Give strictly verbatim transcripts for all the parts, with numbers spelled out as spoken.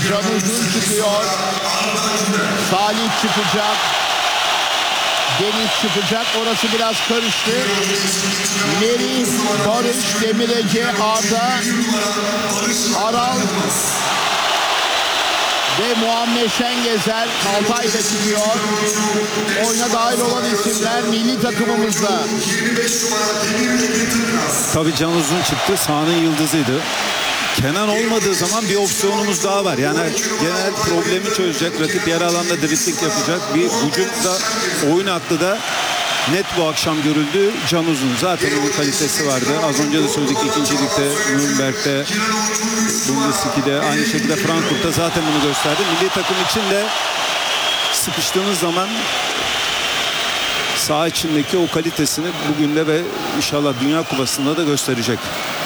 Can Uzun çıkıyor. Salih çıkacak. Deniz çıkacak. Orası biraz karıştı. Merih, Barış, Demir Ege, Arda, Aral ve Muhammed Şengezer Altay da çıkıyor. Oyuna dahil olan isimler milli takımımızda. Tabii Can Uzun çıktı. Sahanın yıldızıydı. Kenan olmadığı zaman bir opsiyonumuz daha var. Yani genel problemi çözecek. Rakip yarı alanda drifting yapacak. Bir vücut da oyun aklı da net bu akşam görüldü. Can Uzun. Zaten onun kalitesi vardı. Az önce de söyledik, ikincilikte, Nürnberg'de, Bundesliga'da, aynı şekilde Frankfurt'ta zaten bunu gösterdi. Milli takım için de sıkıştığınız zaman saha içindeki o kalitesini bugün de ve inşallah Dünya Kupası'nda da gösterecek.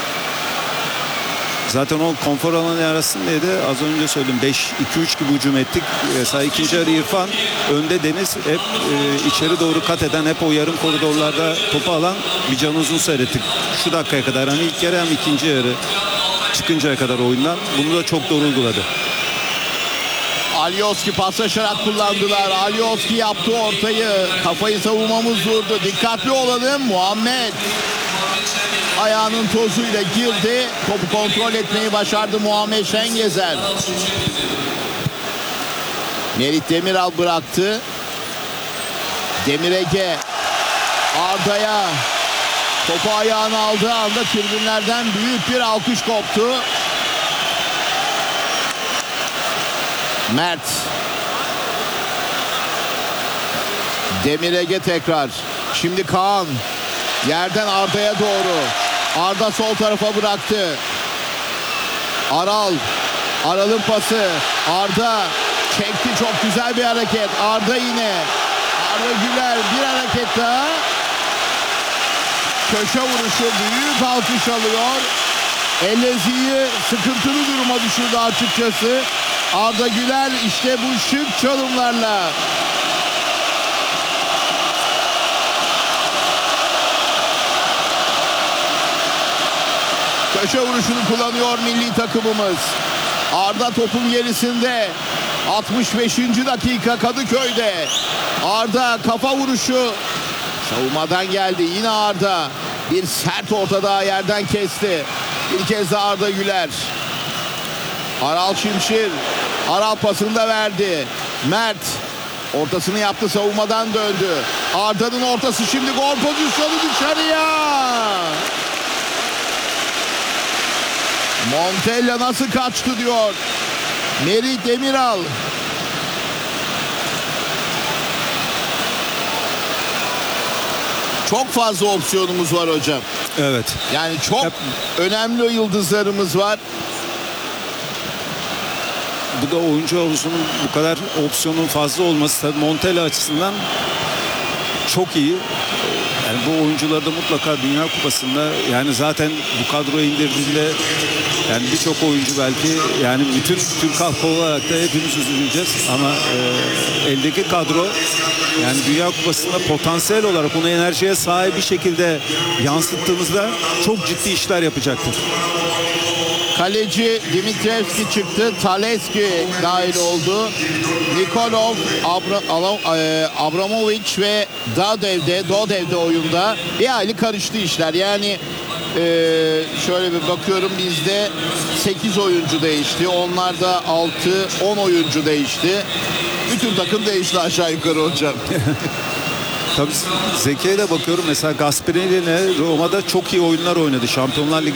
Zaten o konfor alanı arasındaydı. Az önce söyledim, beş iki üç gibi hücum ettik. Mesela ikinci yarı İrfan, önde Deniz, hep e, içeri doğru kat eden, hep o yarım koridorlarda topu alan bir Can Uzun seyrettik. Şu dakikaya kadar, hani ilk yarı hem ikinci yarı çıkıncaya kadar oyundan. Bunu da çok doğru uyguladı. Alioski paslaşarak kullandılar. Alioski yaptı ortayı. Kafayı savunmamız vurdu. Dikkatli olalım. Muhammed ayağının tozuyla girdi. Topu kontrol etmeyi başardı Muhammed Şengezer. Merih Demiral bıraktı. Demir Ege Arda'ya topu ayağına aldığı anda tribünlerden büyük bir alkış koptu. Mert. Demir Ege tekrar. Şimdi Kaan. Yerden Arda'ya doğru. Arda sol tarafa bıraktı. Aral. Aral'ın pası. Arda çekti, çok güzel bir hareket. Arda yine. Arda Güler bir hareket daha. Köşe vuruşu, büyük alkış alıyor. Ellezi'yi sıkıntılı duruma düşürdü açıkçası. Arda Güler işte bu şık çalımlarla köşe vuruşunu kullanıyor milli takımımız. Arda topun gerisinde. altmış beşinci dakika Kadıköy'de. Arda kafa vuruşu. Savunmadan geldi yine Arda. Bir sert orta daha yerden kesti. Bir kez de Arda Güler. Aral Şimşir. Aral pasını da verdi. Mert ortasını yaptı, savunmadan döndü. Arda'nın ortası, şimdi gol pozisyonu dışarıya. Montella nasıl kaçtı diyor Merih Demiral. Çok fazla opsiyonumuz var hocam. Evet. Yani çok Hep... önemli yıldızlarımız var. Bu da oyuncu havuzunun bu kadar opsiyonun fazla olması tabii Montella açısından çok iyi. Yani bu oyuncuları da mutlaka Dünya Kupası'nda, yani zaten bu kadroya indirdiğinde yani birçok oyuncu belki, yani bütün Türk halkı olarak da hepimiz üzüleceğiz ama e, eldeki kadro yani Dünya Kupası'nda potansiyel olarak onu enerjiye sahip bir şekilde yansıttığımızda çok ciddi işler yapacaktır. Kaleci Dimitrievski çıktı. Taleski dahil oldu. Nikolov, Abra, e, Abramovic ve Dadev'de, Dodev'de oyunda. Bir hayli karıştı işler. Yani e, şöyle bir bakıyorum, bizde sekiz oyuncu değişti. Onlarda altı on oyuncu değişti. Bütün takım değişti aşağı yukarı hocam. Tabii Zeki'ye de bakıyorum. Mesela Gasperini Roma'da çok iyi oyunlar oynadı. Şampiyonlar Ligi